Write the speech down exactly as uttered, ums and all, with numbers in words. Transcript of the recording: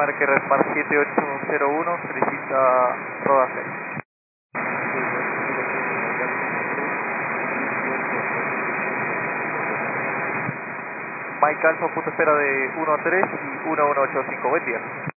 Marque Redmar siete ocho cero uno, solicita rodaje. Mike Alfa, punto espera de uno a tres y uno uno ocho cinco, buen día.